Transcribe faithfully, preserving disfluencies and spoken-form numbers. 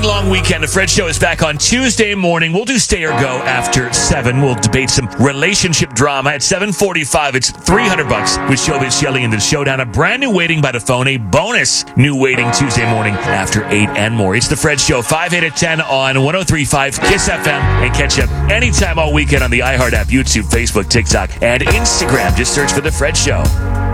long weekend. The Fred Show is back on Tuesday morning. We'll do Stay or Go after seven. We'll debate some relationship drama. At seven forty-five, it's three hundred bucks with Showbiz Shelly into the showdown. A brand new waiting by the phone. A bonus new waiting Tuesday morning after eight and more. It's the Fred Show, five, eight, at ten on one oh three point five KISS F M. And catch up anytime all weekend on the iHeart app, YouTube, Facebook, TikTok, and Instagram. Just search for the Fred Show.